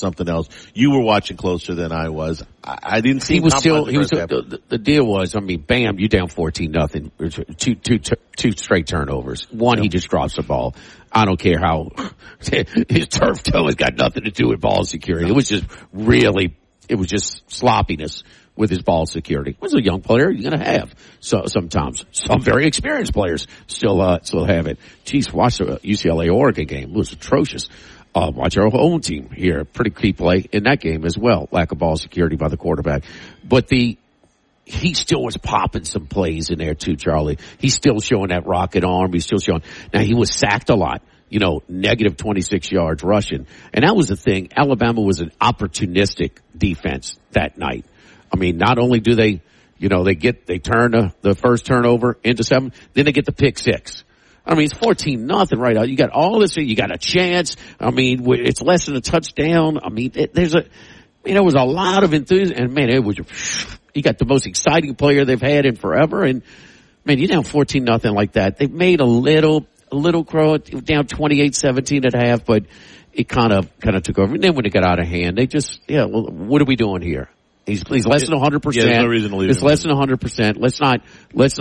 something else. You were watching closer than I was. I didn't see. The deal was, I mean, bam, you down 14-0. Two straight turnovers. One, he just drops the ball. I don't care how his turf toe has got nothing to do with ball security. It was just sloppiness with his ball security. He was a young player you're going to have. So sometimes some very experienced players still have it. Geez, watch the UCLA Oregon game. It was atrocious. Watch our own team here. Pretty key play in that game as well. Lack of ball security by the quarterback. But he still was popping some plays in there too, Charlie. He's still showing that rocket arm. He's still showing. Now he was sacked a lot. Negative 26 yards rushing. And that was the thing. Alabama was an opportunistic defense that night. I mean, not only do they turn the first turnover into 7, then they get the pick 6. I mean, it's 14-0 right out. You got all this, you got a chance. I mean, it's less than a touchdown. I mean, there was a lot of enthusiasm. And man, you got the most exciting player they've had in forever. And man, you're down 14-0 like that. They've made a little grow down 28-17 at half, but it kind of took over. And then when it got out of hand, they just, what are we doing here? He's less than 100%. Yeah, there's no reason to leave him. It's less than 100%. Let's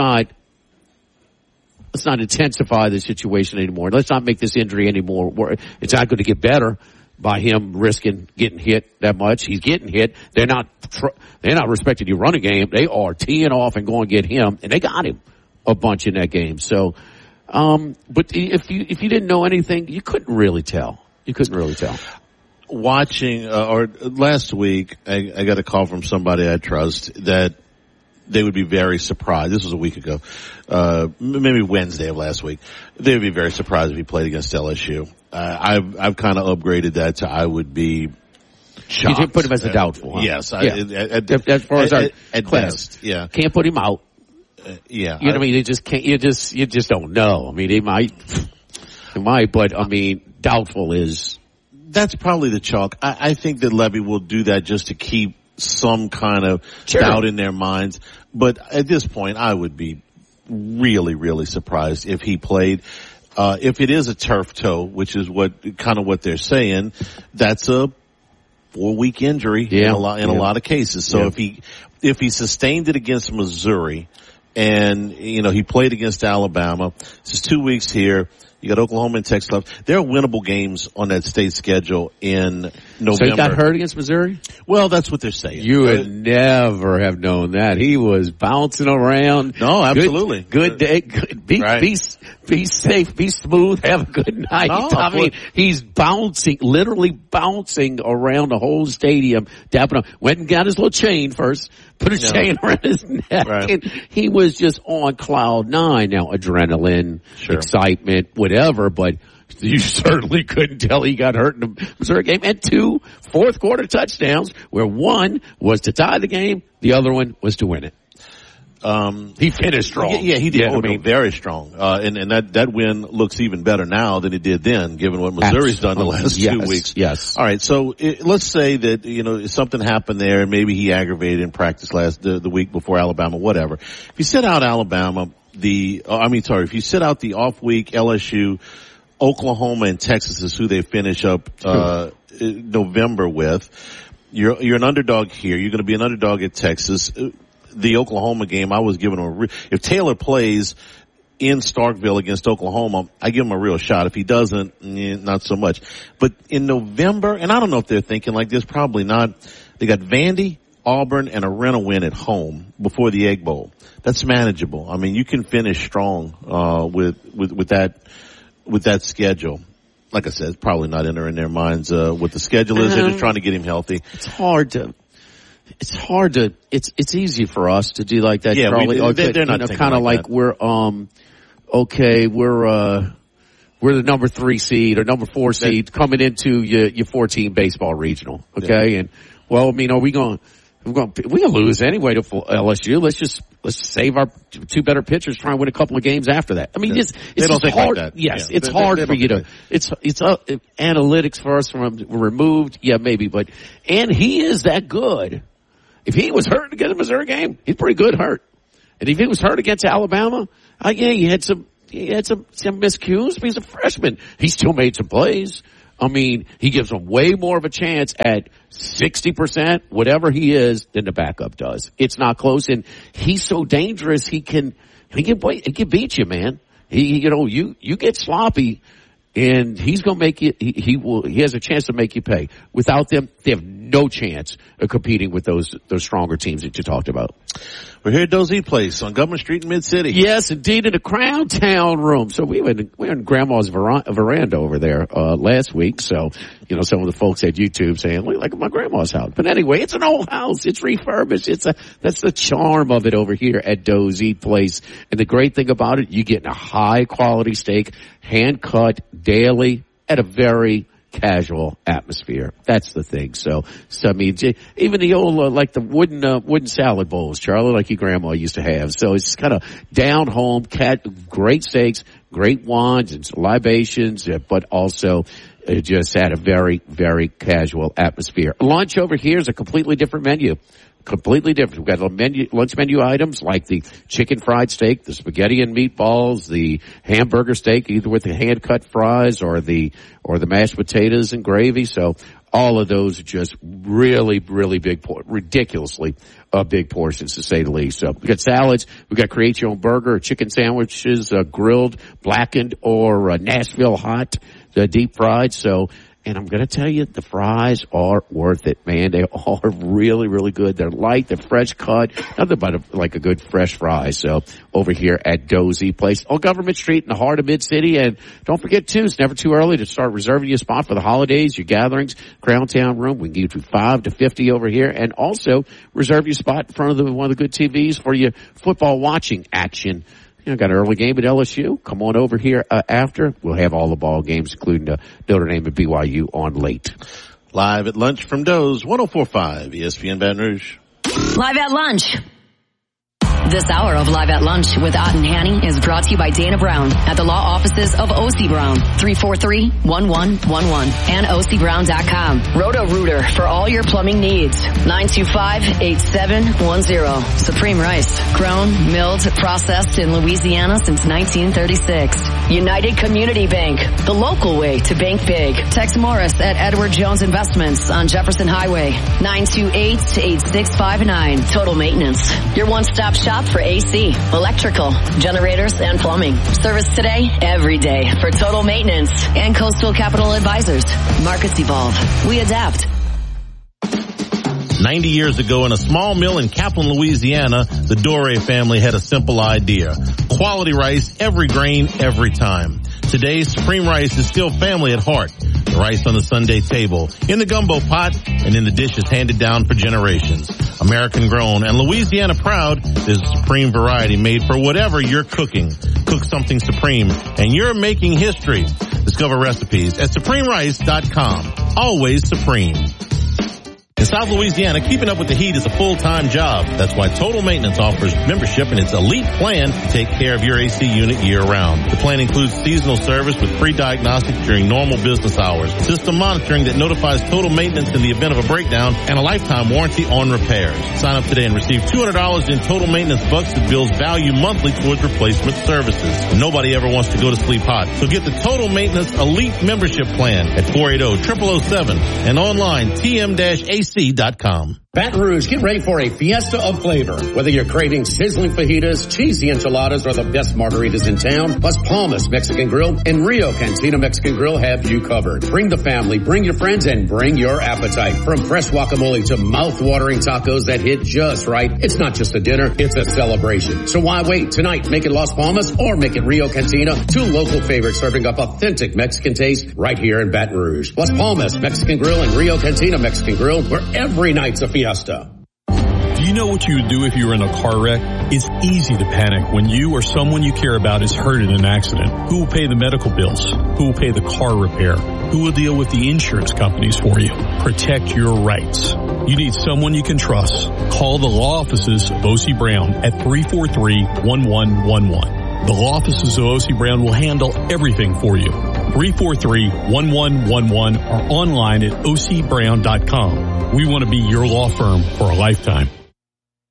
not intensify the situation anymore. Let's not make this injury anymore. It's not going to get better by him risking getting hit that much. He's getting hit. They're not respecting your running game. They are teeing off and going to get him, and they got him a bunch in that game. So, but if you didn't know anything, you couldn't really tell. Watching, or last week, I got a call from somebody I trust that they would be very surprised. This was a week ago, maybe Wednesday of last week. They would be very surprised if he played against LSU. I've kind of upgraded that to I would be shocked. You did put him as a doubtful. Huh? Yes. As far as our at class, best, yeah. Can't put him out. Yeah. You know what I mean? They just can't, you just don't know. I mean, they might, but I mean, doubtful is. That's probably the chalk. I think that Levy will do that just to keep some kind of doubt in their minds. But at this point, I would be really, really surprised if he played. If it is a turf toe, which is what they're saying, that's a 4-week injury in a lot of cases. So if he sustained it against Missouri and, he played against Alabama, this is 2 weeks here. You got Oklahoma and Texas left. There are winnable games on that state schedule in November. So he got hurt against Missouri? Well, that's what they're saying. You would never have known that. He was bouncing around. No, absolutely. Good day. Be safe. Be smooth. Have a good night. No, I mean, he's literally bouncing around the whole stadium. Dapping up. Went and got his little chain first. Put a chain around his neck. Right. And he was just on cloud 9. Now, adrenaline, excitement, whatever, but you certainly couldn't tell he got hurt in the Missouri game. And 2 fourth-quarter touchdowns, where one was to tie the game, the other one was to win it. He finished strong. Yeah, he did. Very strong. And that win looks even better now than it did then, given what Missouri's done the last 2 weeks. Yes. All right. So let's say that, something happened there. Maybe he aggravated in practice the week before Alabama, whatever. If you sit out Alabama, if you sit out the off week, LSU, Oklahoma and Texas is who they finish up, November with. You're an underdog here. You're going to be an underdog at Texas. The Oklahoma game, I was giving him if Taylor plays in Starkville against Oklahoma, I give him a real shot. If he doesn't, not so much. But in November, and I don't know if they're thinking like this, probably not. They got Vandy, Auburn, and a rental win at home before the Egg Bowl. That's manageable. I mean, you can finish strong, with that schedule. Like I said, it's probably not entering their minds, what the schedule is. They're just trying to get him healthy. It's easy for us to do like that. Yeah, Charlie. They're not kind of like we're the number 3 seed or number 4 seed coming into your 14 baseball regional. Okay. Yeah. And well, I mean, we're going to lose anyway to LSU. Let's save our 2 better pitchers, try and win a couple of games after that. I mean, it's hard. Like yes, it's hard for you to, it's analytics for us from removed. Yeah, maybe, and he is that good. If he was hurt against the Missouri game, he's pretty good hurt. And if he was hurt against Alabama, he had some miscues, but he's a freshman. He still made some plays. I mean, he gives them way more of a chance at 60%, whatever he is, than the backup does. It's not close, and he's so dangerous. He can beat you, man. You get sloppy, and he's gonna make you. He has a chance to make you pay. Without them, they have no chance of competing with those stronger teams that you talked about. We're here at Dozy Place on Government Street in Mid-City. Yes, indeed, in the Crown Town room. So we were in Grandma's veranda over there last week. So, some of the folks at YouTube saying, look like my grandma's house. But anyway, it's an old house. It's refurbished. That's the charm of it over here at Dozy Place. And the great thing about it, you get a high quality steak, hand cut daily at a very casual atmosphere. That's the thing. So I mean, even the old, like the wooden salad bowls, Charlie, like your grandma used to have. So it's kind of down home, great steaks, great wines and libations, but also just at a very, very casual atmosphere. Lunch over here is a completely different menu. Completely different. We've got lunch menu items like the chicken fried steak, the spaghetti and meatballs, the hamburger steak, either with the hand cut fries or the mashed potatoes and gravy. So all of those are just really, really big, ridiculously big portions to say the least. So we got salads, we got create your own burger, chicken sandwiches, grilled, blackened, or Nashville hot, deep fried. So. And I'm going to tell you, the fries are worth it, man. They are really, really good. They're light, they're fresh cut. Nothing but a good fresh fry. So over here at Dozy Place on Government Street in the heart of Mid-City. And don't forget, too, it's never too early to start reserving your spot for the holidays, your gatherings, Crown Town room. We can give you 5 to 50 over here. And also reserve your spot in front of one of the good TVs for your football watching action. Got an early game at LSU. Come on over here after. We'll have all the ball games, including Notre Dame and BYU on late. Live at lunch from Doze, 104.5 ESPN Baton Rouge. Live at lunch. This hour of Live at Lunch with Ott and Hanny is brought to you by Dana Brown at the law offices of O.C. Brown, 343-1111 and OCBrown.com. Roto-Rooter for all your plumbing needs, 925-8710. Supreme Rice, grown, milled, processed in Louisiana since 1936. United Community Bank, the local way to bank big. Tex Morris at Edward Jones Investments on Jefferson Highway, 928-8659. Total Maintenance, your one-stop shop for AC, electrical, generators, and plumbing. Service today, every day for Total Maintenance and Coastal Capital Advisors. Markets evolve. We adapt. 90 years ago in a small mill in Kaplan, Louisiana, the Dore family had a simple idea. Quality rice, every grain, every time. Today, Supreme Rice is still family at heart. The rice on the Sunday table, in the gumbo pot, and in the dishes handed down for generations. American grown and Louisiana proud, there's a Supreme variety made for whatever you're cooking. Cook something Supreme, and you're making history. Discover recipes at SupremeRice.com. Always Supreme. In South Louisiana, keeping up with the heat is a full-time job. That's why Total Maintenance offers membership in its elite plan to take care of your AC unit year-round. The plan includes seasonal service with free diagnostics during normal business hours, system monitoring that notifies Total Maintenance in the event of a breakdown, and a lifetime warranty on repairs. Sign up today and receive $200 in Total Maintenance bucks that builds value monthly towards replacement services. Nobody ever wants to go to sleep hot, so get the Total Maintenance Elite Membership Plan at 480-0007 and online tm-ac.com. Baton Rouge, get ready for a fiesta of flavor. Whether you're craving sizzling fajitas, cheesy enchiladas, or the best margaritas in town, Las Palmas Mexican Grill and Rio Cantina Mexican Grill have you covered. Bring the family, bring your friends, and bring your appetite. From fresh guacamole to mouth-watering tacos that hit just right, it's not just a dinner, it's a celebration. So why wait? Tonight, make it Las Palmas or make it Rio Cantina, two local favorites serving up authentic Mexican taste right here in Baton Rouge. Las Palmas Mexican Grill and Rio Cantina Mexican Grill, where every night's a fiesta. Do you know what you would do if you were in a car wreck? It's easy to panic when you or someone you care about is hurt in an accident. Who will pay the medical bills? Who will pay the car repair? Who will deal with the insurance companies for you? Protect your rights. You need someone you can trust. Call the law offices of O.C. Brown at 343-1111. The law offices of O.C. Brown will handle everything for you. 343-1111 or online at ocbrown.com. We want to be your law firm for a lifetime.